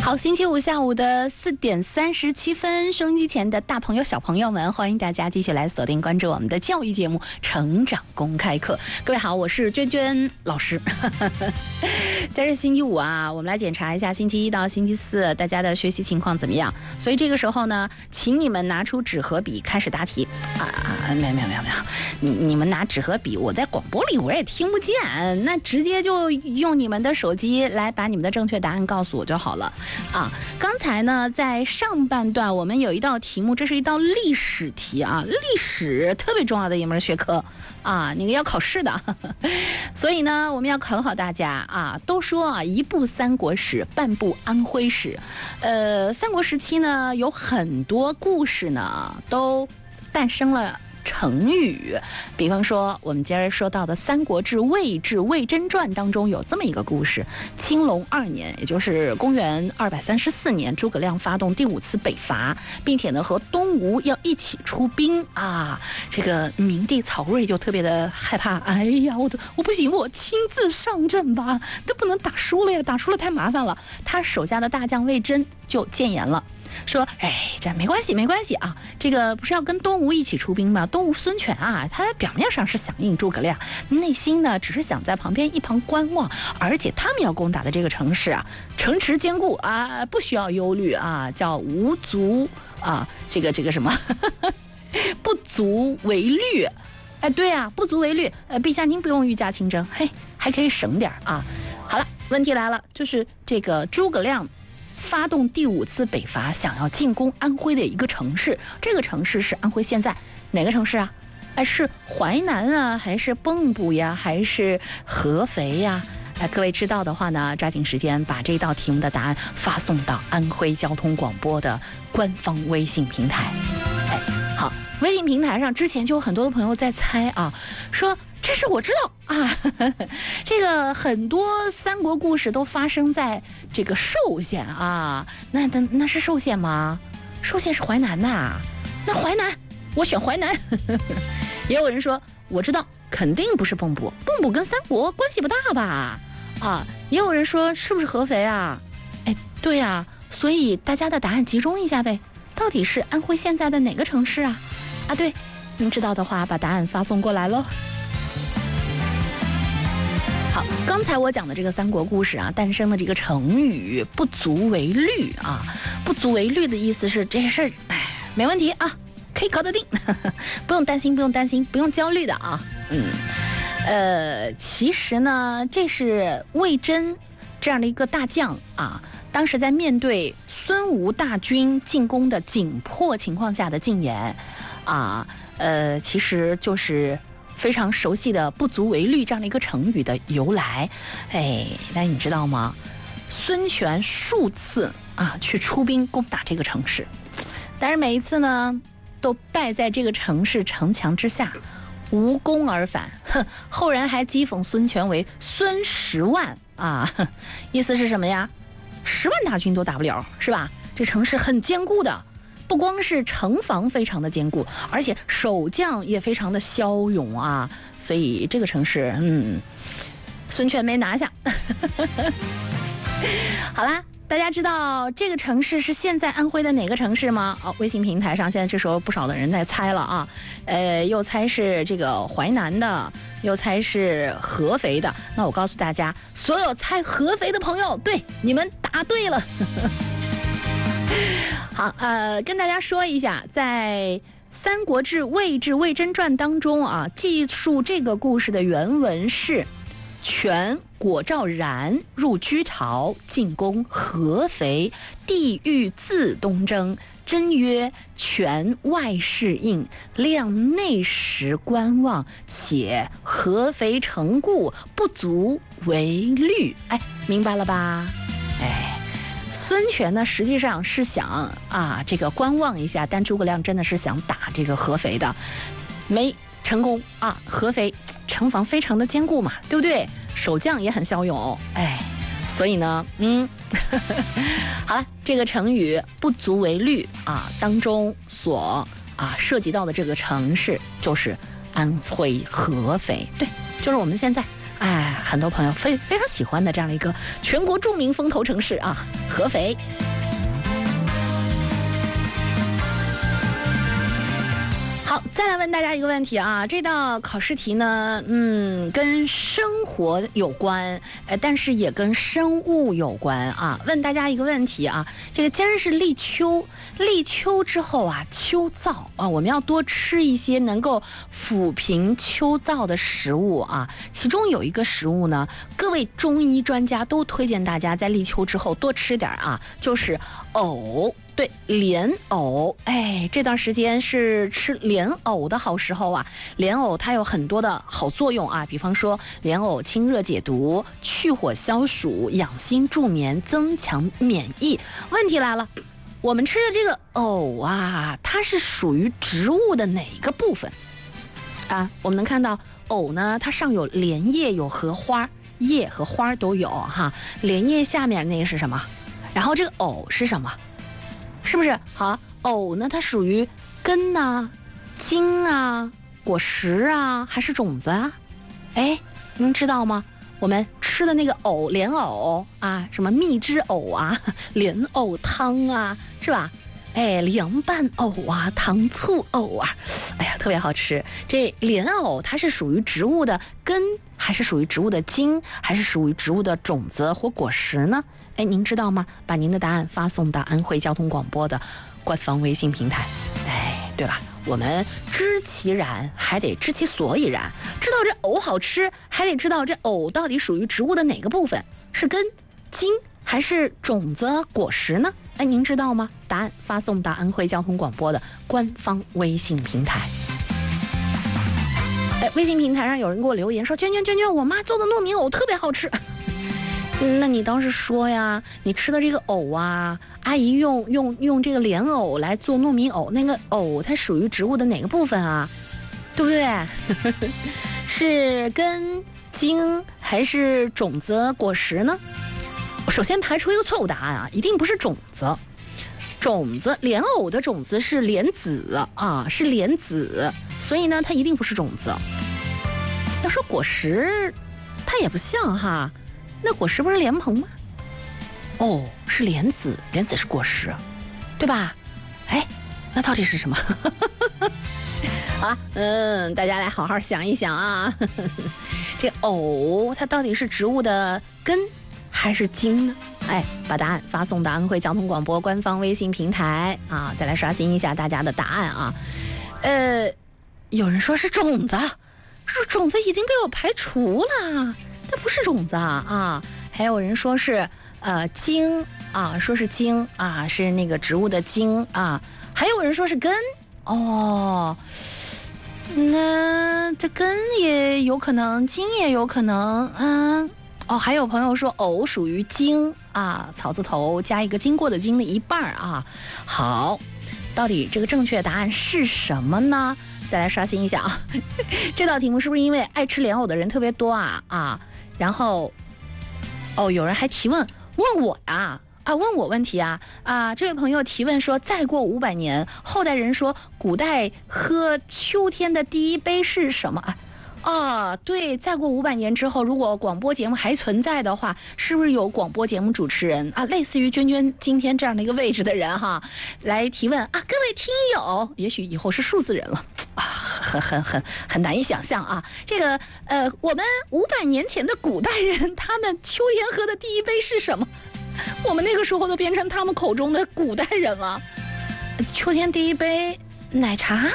好，星期五下午的4点37分，收音机前的大朋友小朋友们，欢迎大家继续来锁定关注我们的教育节目《成长公开课》。各位好，我是娟娟老师。在这星期五啊，我们来检查一下星期一到星期四大家的学习情况怎么样。所以这个时候呢，请你们拿出纸和笔开始答题没有，你们拿纸和笔，我在广播里我也听不见，那直接就用你们的手机来把你们的正确答案告诉我就好了。刚才呢，在上半段我们有一道题目，这是一道历史题啊，历史特别重要的一门学科啊，那个要考试的，所以呢，我们要考考大家啊。都说啊，一部三国史，半部安徽史。三国时期呢，有很多故事呢，都诞生了成语，比方说我们今儿说到的《三国志·魏志·魏征传》当中有这么一个故事：青龙2年，也就是公元234年，诸葛亮发动第5次北伐，并且呢和东吴要一起出兵啊。这个明帝曹睿就特别的害怕，哎呀，我不行，我亲自上阵吧，都不能打输了呀，打输了太麻烦了。他手下的大将魏征就谏言了。说，这没关系啊，这个不是要跟东吴一起出兵吗？东吴孙权啊，他表面上是响应诸葛亮，内心呢只是想在旁边一旁观望，而且他们要攻打的这个城市啊，城池坚固啊，不需要忧虑啊，叫无足啊，这个什么不足为虑。对啊，不足为虑。陛下您不用御驾亲征，还可以省点啊。好了，问题来了，就是这个诸葛亮发动第5次北伐，想要进攻安徽的一个城市，这个城市是安徽现在哪个城市啊？是淮南啊，还是蚌埠呀，还是合肥呀？各位知道的话呢，抓紧时间把这道题目的答案发送到安徽交通广播的官方微信平台。好，微信平台上之前就有很多的朋友在猜啊，说这是我知道啊，这个很多三国故事都发生在这个寿县啊，那是寿县吗？寿县是淮南呐，那淮南，我选淮南。也有人说我知道，肯定不是蚌埠，蚌埠跟三国关系不大吧？也有人说是不是合肥啊？对啊，所以大家的答案集中一下呗，到底是安徽现在的哪个城市啊？对，您知道的话，把答案发送过来喽。好，刚才我讲的这个三国故事啊，诞生的这个成语“不足为虑”啊，“不足为虑”的意思是这事儿，没问题啊，可以搞得定，不用担心，不用焦虑的啊。其实呢，这是魏征这样的一个大将啊，当时在面对孙吴大军进攻的紧迫情况下的进言啊，其实就是非常熟悉的"不足为虑"这样的一个成语的由来。那你知道吗？孙权数次去出兵攻打这个城市，但是每一次呢都败在这个城市城墙之下，无功而返。后人还讥讽孙权为孙10万啊，意思是什么呀？10万大军都打不了，是吧？这城市很坚固的，不光是城防非常的坚固，而且守将也非常的骁勇啊，所以这个城市孙权没拿下。好啦，大家知道这个城市是现在安徽的哪个城市吗？微信平台上现在这时候不少的人在猜了啊，又猜是这个淮南的，又猜是合肥的。那我告诉大家，所有猜合肥的朋友，对，你们答对了。好，跟大家说一下，在《三国志·魏志·魏征传》当中啊，记述这个故事的原文是：权果赵然入居巢，进攻合肥，帝欲自东征。征曰：权外事应，量内实观望，且合肥城固，不足为虑。明白了吧？孙权呢，实际上是想这个观望一下，但诸葛亮真的是想打这个合肥的，没成功啊。合肥城防非常的坚固嘛，对不对？守将也很骁勇，所以呢，好了，这个成语“不足为虑”当中所涉及到的这个城市就是安徽合肥，对，就是我们现在很多朋友非常喜欢的这样的一个全国著名风投城市啊，合肥。好，再来问大家一个问题啊，这道考试题呢，跟生活有关，但是也跟生物有关啊。问大家一个问题啊，这个既然是立秋，立秋之后啊，秋燥啊，我们要多吃一些能够抚平秋燥的食物啊。其中有一个食物呢，各位中医专家都推荐大家在立秋之后多吃点啊，就是藕。对，莲藕，这段时间是吃莲藕的好时候啊。莲藕它有很多的好作用啊，比方说莲藕清热解毒、去火消暑、养心助眠、增强免疫。问题来了，我们吃的这个藕啊，它是属于植物的哪个部分啊？我们能看到藕呢，它上有莲叶，有荷花，叶和花都有哈。莲叶下面那个是什么？然后这个藕是什么？是不是好？藕呢，它属于根啊、茎啊、果实啊，还是种子啊？您知道吗？我们吃的那个藕，莲藕啊，什么蜜汁藕啊、莲藕汤啊，是吧？凉拌藕啊、糖醋藕啊，特别好吃。这莲藕它是属于植物的根，还是属于植物的茎，还是属于植物的种子或果实呢？您知道吗？把您的答案发送到安徽交通广播的官方微信平台。对吧？我们知其然，还得知其所以然。知道这藕好吃，还得知道这藕到底属于植物的哪个部分，是根、茎还是种子、果实呢？您知道吗？答案发送到安徽交通广播的官方微信平台。微信平台上有人给我留言说：“娟，我妈做的糯米藕特别好吃。”那你倒是说呀，你吃的这个藕啊，阿姨用这个莲藕来做糯米藕，那个藕它属于植物的哪个部分啊？对不对？是根、茎还是种子、果实呢？首先排除一个错误答案啊，一定不是种子。种子，莲藕的种子是莲子啊，是莲子，所以呢，它一定不是种子。要说果实，它也不像哈。那果实不是莲蓬吗？是莲子，莲子是果实，对吧？那到底是什么？大家来好好想一想啊。这藕它到底是植物的根还是茎呢？把答案发送到安徽交通广播官方微信平台啊，再来刷新一下大家的答案啊。有人说是种子，说种子已经被我排除了。它不是种子啊，还有人说是茎啊，说是茎啊，是那个植物的茎啊，还有人说是根那这根也有可能，茎也有可能还有朋友说藕属于茎啊，草字头加一个经过的经的一半啊。好，到底这个正确答案是什么呢？再来刷新一下啊。这道题目是不是因为爱吃莲藕的人特别多啊？然后，有人还提问问我呀，问我问题这位朋友提问说，再过500年，后代人说古代喝秋天的第一杯是什么？对，再过500年之后，如果广播节目还存在的话，是不是有广播节目主持人类似于娟今天这样的一个位置的人来提问各位听友，也许以后是数字人了很难以想象这个我们500年前的古代人，他们秋天喝的第一杯是什么？我们那个时候都变成他们口中的古代人了。秋天第一杯奶茶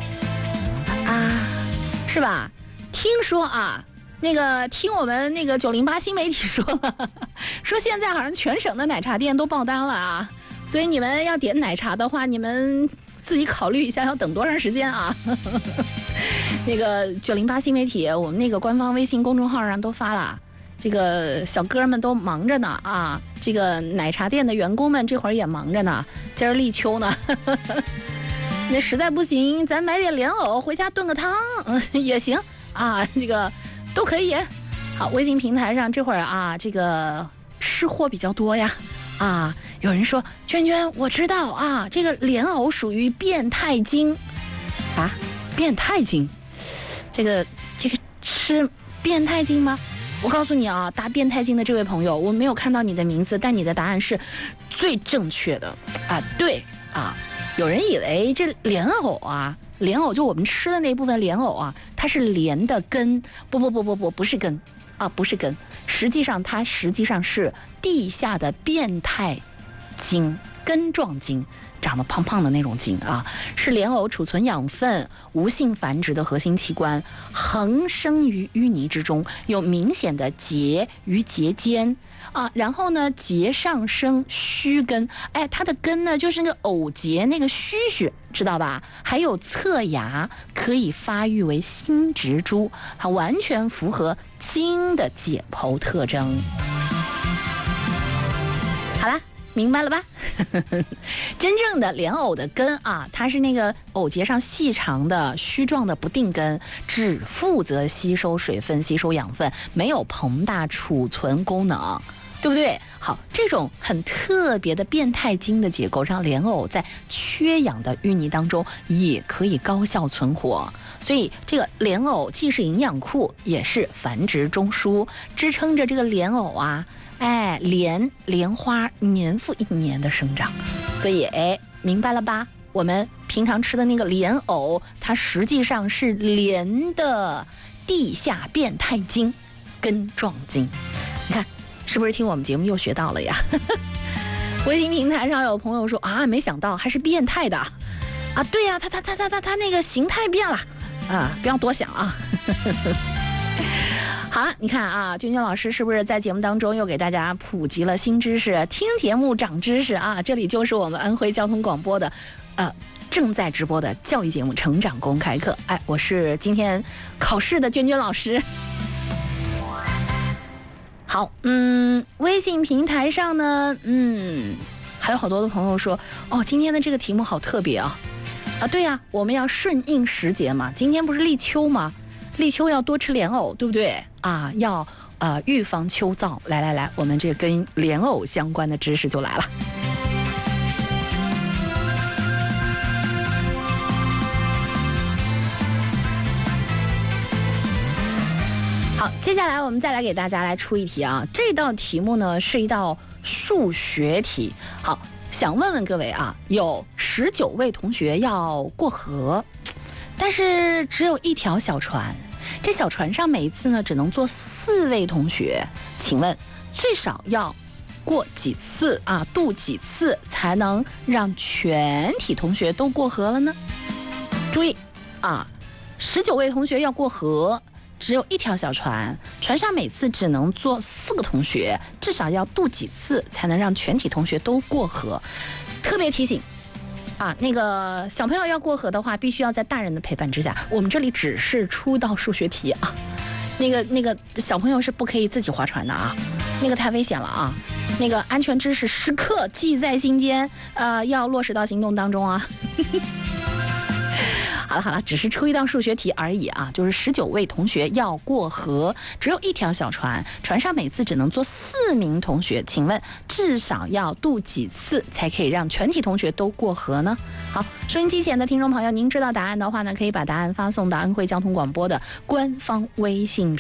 是吧？听说那个听我们那个908新媒体说了，说现在好像全省的奶茶店都爆单了所以你们要点奶茶的话，你们自己考虑一下要等多长时间那个908新媒体，我们那个官方微信公众号上都发了，这个小哥们都忙着呢这个奶茶店的员工们这会儿也忙着呢，今儿立秋呢。那实在不行，咱买点莲藕回家炖个汤也行这个都可以。好，微信平台上这会儿这个吃货比较多呀有人说娟，我知道这个莲藕属于变态精变态精，这个吃变态精吗？我告诉你啊，答变态精的这位朋友，我没有看到你的名字，但你的答案是最正确的啊！对啊，有人以为这莲藕啊，莲藕就我们吃的那部分莲藕啊，它是莲的根，不是根啊，不是根，它实际上是地下的变态精，根状精。长得胖胖的那种茎啊，是莲藕储存养分、无性繁殖的核心器官，横生于淤泥之中，有明显的节于节间啊。然后呢，节上生须根，哎，它的根呢就是那个藕节那个须须，知道吧？还有侧芽，可以发育为新植株，它完全符合茎的解剖特征。好啦。明白了吧？真正的莲藕的根啊，它是那个藕节上细长的须状的不定根，只负责吸收水分、吸收养分，没有膨大储存功能，对不对？好，这种很特别的变态茎的结构，让莲藕在缺氧的淤泥当中也可以高效存活。所以这个莲藕既是营养库，也是繁殖中枢，支撑着这个莲藕啊。哎，莲花年复一年的生长，所以哎，明白了吧？我们平常吃的那个莲藕，它实际上是莲的地下变态茎，根状茎。你看，是不是听我们节目又学到了呀？微信平台上有朋友说啊，没想到还是变态的啊！对呀，他那个形态变了啊！不要多想啊。好，你看啊，君君老师是不是在节目当中又给大家普及了新知识？听节目长知识啊！这里就是我们安徽交通广播的，正在直播的教育节目《成长公开课》。哎，我是今天考试的君君老师。好，微信平台上呢，还有好多的朋友说，哦，今天的这个题目好特别啊！啊，对呀，我们要顺应时节嘛，今天不是立秋吗？立秋要多吃莲藕，对不对啊？要预防秋燥。来，我们这跟莲藕相关的知识就来了。好，接下来我们再来给大家来出一题啊。这道题目呢是一道数学题。好，想问问各位啊，有19位同学要过河，但是只有一条小船。这小船上每一次呢只能坐4位同学，请问最少要过几次啊？渡几次才能让全体同学都过河了呢？注意啊，19位同学要过河，只有一条小船，船上每次只能坐4个同学，至少要渡几次才能让全体同学都过河？特别提醒。啊，那个小朋友要过河的话，必须要在大人的陪伴之下。我们这里只是出一道数学题啊，那个小朋友是不可以自己划船的啊，那个太危险了啊。那个安全知识时刻记在心间，要落实到行动当中啊。好了，只是出一道数学题而已啊，就是19位同学要过河，只有一条小船，船上每次只能坐4名同学，请问至少要渡几次才可以让全体同学都过河呢？好，收音机前的听众朋友，您知道答案的话呢，可以把答案发送到安徽交通广播的官方微信